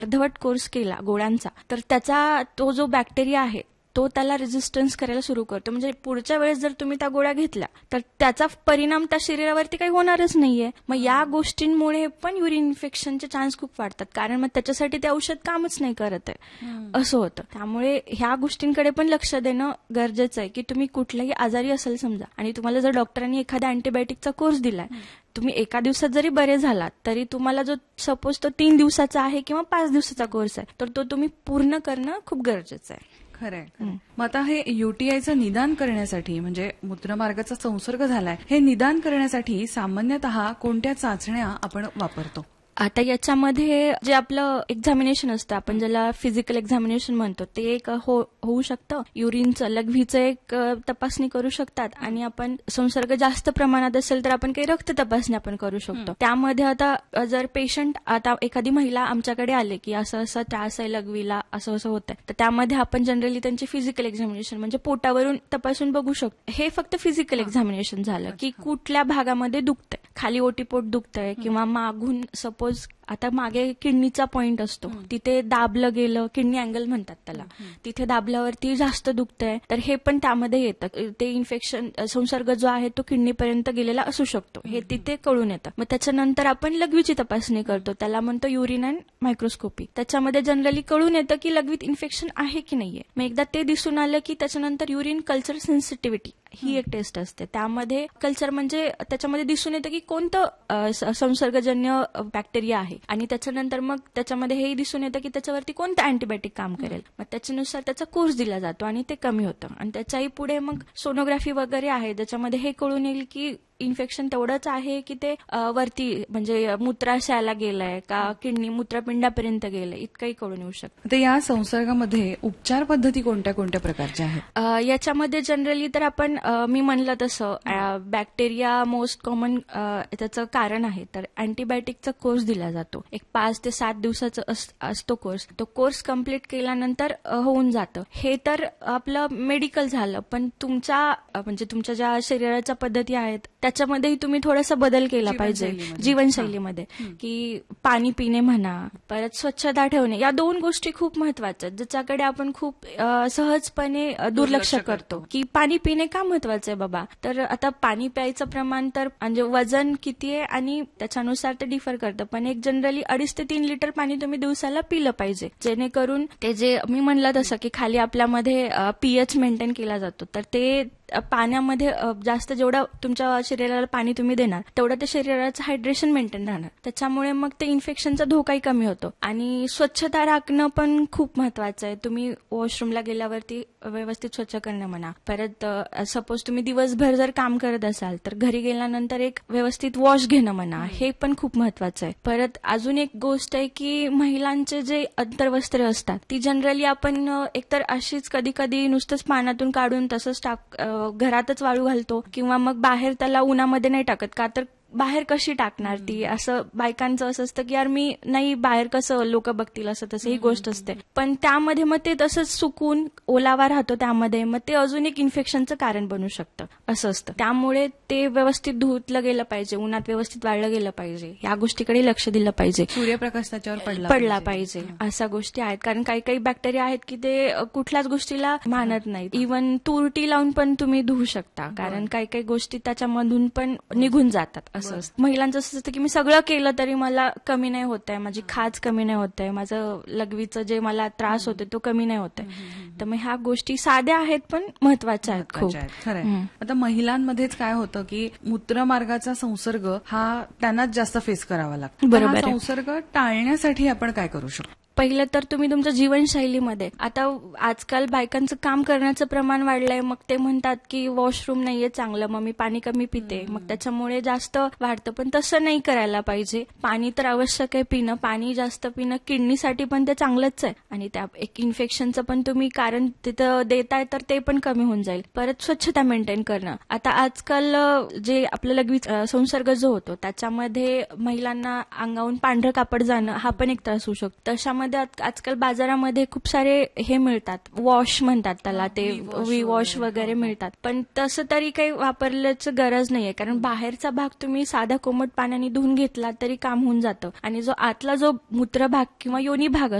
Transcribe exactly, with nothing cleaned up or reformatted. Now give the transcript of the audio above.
अर्धवट कोर्स केला गोळ्यांचा तर त्याचा तो जो बॅक्टेरिया आहे तो त्याला रेजिस्टन्स करायला सुरू करतो. म्हणजे पुढच्या वेळेस जर तुम्ही त्या गोळ्या घेतल्या तर त्याचा परिणाम त्या शरीरावरती काही होणारच नाहीये. मग या गोष्टींमुळे पण युरिन इन्फेक्शनचे चान्स खूप वाढतात, कारण मग त्याच्यासाठी ते औषध कामच नाही करत आहे असं होतं. त्यामुळे ह्या गोष्टींकडे पण लक्ष देणं गरजेचं आहे की तुम्ही कुठल्याही आजारी असेल समजा आणि तुम्हाला जर डॉक्टरांनी एखाद्या अँटीबायोटिकचा कोर्स दिलाय, तुम्ही एका दिवसात जरी बरे झालात तरी तुम्हाला जो सपोज तो तीन दिवसाचा आहे किंवा पाच दिवसाचा कोर्स आहे तर तो तुम्ही पूर्ण करणं खूप गरजेचं आहे. खरंय. मग आता हे युटीआयचं निदान करण्यासाठी म्हणजे मूत्रमार्गाचा संसर्ग झालाय हे निदान करण्यासाठी सामान्यतः कोणत्या चाचण्या आपण वापरतो? आता याच्यामध्ये जे आपलं एक्झामिनेशन असतं आपण ज्याला फिजिकल एक्झामिनेशन म्हणतो ते एक हो, होऊ शकतं. युरिनचं लघवीचं एक तपासणी करू शकतात आणि आपण संसर्ग जास्त प्रमाणात असेल तर आपण काही रक्त तपासणी आपण करू शकतो. त्यामध्ये आता जर पेशंट आता एखादी महिला आमच्याकडे आले की असं असं त्रास आहे लघवीला असं असं होतंय तर त्यामध्ये आपण जनरली त्यांची फिजिकल एक्झामिनेशन म्हणजे पोटावरून तपासून बघू शकतो. हे फक्त फिजिकल एक्झामिनेशन झालं की कुठल्या भागामध्ये दुखतंय, खाली ओटीपोट दुखतंय किंवा मागून सपोज आता मागे किडनीचा पॉइंट असतो तिथे दाबलं गेलं, किडनी अँगल म्हणतात त्याला, तिथे दाबल्यावरती जास्त दुखतंय तर हे पण त्यामध्ये येतं. ते इन्फेक्शन संसर्ग जो आहे तो किडनीपर्यंत गेलेला असू शकतो हे तिथे कळून येतं. मग त्याच्यानंतर आपण लघवीची तपासणी करतो, त्याला म्हणतो युरिन अँड मायक्रोस्कोपी. त्याच्यामध्ये जनरली कळून येतं की लघवीत इन्फेक्शन आहे की नाहीये. मग एकदा ते दिसून आलं की त्याच्यानंतर युरिन कल्चर सेन्सिटिव्हिटी ही एक टेस्ट असते. त्यामध्ये कल्चर म्हणजे त्याच्यामध्ये दिसून येतं की कोणतं संसर्गजन्य बॅक्टेरिया आहे आणि त्याच्यानंतर मग त्याच्यामध्ये हेही दिसून येतं की त्याच्यावरती कोणतं अँटीबायोटिक काम करेल. मग त्याच्यानुसार त्याचा कोर्स दिला जातो आणि ते कमी होतं. आणि त्याच्याही पुढे मग सोनोग्राफी वगैरे आहे ज्याच्यामध्ये हे कळून येईल की इन्फेक्शन तेवढंच आहे की ते वरती म्हणजे मूत्राशयाला गेलंय का किडनी मूत्रपिंडापर्यंत गेलंय इतकंही कळून येऊ शकतं. तर या संसर्गामध्ये उपचार पद्धती कोणत्या कोणत्या प्रकारच्या आहेत? याच्यामध्ये जनरली तर आपण मी म्हणलं तसं बॅक्टेरिया मोस्ट कॉमन त्याचं कारण आहे तर अँटीबायोटिकचा कोर्स दिला जातो. एक पाच ते सात दिवसाचा असतो कोर्स. तो कोर्स कम्प्लीट केल्यानंतर होऊन जातं. हे तर आपलं मेडिकल झालं, पण तुमच्या म्हणजे तुमच्या ज्या शरीराच्या पद्धती आहेत त्याच्यामध्येही तुम्ही थोडासा बदल केला पाहिजे जीवनशैलीमध्ये, की पाणी पिणे म्हणा, परत स्वच्छता ठेवणे, या दोन गोष्टी खूप महत्वाच्या आहेत ज्याच्याकडे आपण खूप सहजपणे दुर्लक्ष करतो. की पाणी पिणे का महत्वाचं आहे बाबा, तर आता पाणी प्यायचं प्रमाण तर म्हणजे वजन किती आहे आणि त्याच्यानुसार ते डिफर करतं, पण एक जनरली अडीच ते तीन लिटर पाणी तुम्ही दिवसाला पिलं पाहिजे, जेणेकरून ते जे मी म्हणलं तसं की खाली आपल्यामध्ये पीएच मेंटेन केला जातो तर ते पाण्यामध्ये जास्त जेवढं तुमच्या शरीराला पाणी तुम्ही देणार तेवढं ते शरीराचं हायड्रेशन मेंटेन राहणार. त्याच्यामुळे मग ते इन्फेक्शनचा धोकाही कमी होतो. आणि स्वच्छता राखणं पण खूप महत्वाचं आहे. तुम्ही वॉशरूमला गेल्यावरती व्यवस्थित स्वच्छ करणं म्हणा, परत सपोज तुम्ही दिवसभर जर काम करत असाल तर घरी गेल्यानंतर एक व्यवस्थित वॉश घेणं म्हणा, हे पण खूप महत्वाचं आहे. परत अजून एक गोष्ट आहे की महिलांचे जे अंतर्वस्त्र असतात ती जनरली आपण एकतर अशीच कधी कधी नुसतंच पाण्यातून काढून तसंच टाक घरातच वाळू घालतो किंवा मग बाहेर त्याला उन्हामध्ये नाही टाकत, का तर बाहेर कशी टाकणार ती, असं बायकांचं असं असतं की यार मी नाही बाहेर कसं लोक बघतील असं तसं ही गोष्ट असते. पण त्यामध्ये मग ते तसंच सुकून ओलावा राहतो त्यामध्ये, मग ते अजून एक इन्फेक्शनचं कारण बनू शकतं असं असतं. त्यामुळे ते व्यवस्थित धुतलं गेलं पाहिजे, उन्हात व्यवस्थित वाळलं गेलं पाहिजे, या गोष्टीकडे लक्ष दिलं पाहिजे, सूर्यप्रकाश त्याच्यावर पडला पडला पाहिजे. अशा गोष्टी आहेत, कारण काही काही बॅक्टेरिया आहेत की ते कुठल्याच गोष्टीला मानत नाहीत. इव्हन तुरटी लावून पण तुम्ही धुवू शकता, कारण काही काही गोष्टी त्याच्यामधून पण निघून जातात. महिलांचं असं असतं की मी सगळं केलं तरी मला कमी नाही होत आहे, माझी खाज कमी नाही होत आहे, माझं लघवीचं जे मला त्रास होते तो कमी नाही होत आहे. तर मग ह्या गोष्टी साध्या आहेत पण महत्वाच्या आहेत खूप. खरंय. आता महिलांमध्येच काय होतं की मूत्रमार्गाचा संसर्ग हा त्यांनाच जास्त फेस करावा लागतो. बरोबर. संसर्ग टाळण्यासाठी आपण काय करू शकतो? पहिलं तर तुम्ही तुमच्या जीवनशैलीमध्ये, आता आजकाल बायकांचं काम करण्याचं प्रमाण वाढलंय, मग ते म्हणतात की वॉशरूम नाहीये चांगलं, मग मी पाणी कमी पिते, मग त्याच्यामुळे जास्त वाढतं. पण तसं नाही करायला पाहिजे. पाणी तर आवश्यक आहे पिणं, पाणी जास्त पिणं किडनीसाठी पण ते चांगलंच आहे आणि त्या एक इन्फेक्शनचं पण तुम्ही कारण तिथं देताय तर ते पण कमी होऊन जाईल. परत स्वच्छता मेंटेन करणं. आता आजकाल जे आपलं लघवी संसर्ग जो होतो त्याच्यामध्ये महिलांना अंगावून पांढरं कापड जाणं हा पण एक त्रास होऊ शकतो. तशामध्ये त्यामध्ये आज- आजकाल बाजारामध्ये खूप सारे हे मिळतात, वॉश म्हणतात त्याला, ते वी वॉश वगैरे मिळतात. पण तसं तरी काही वापरल्याचं गरज नाहीये, कारण बाहेरचा भाग तुम्ही साध्या कोमट पाण्याने धुवून घेतला तरी काम होऊन जातं. आणि जो आतला जो मूत्र भाग किंवा योनी भाग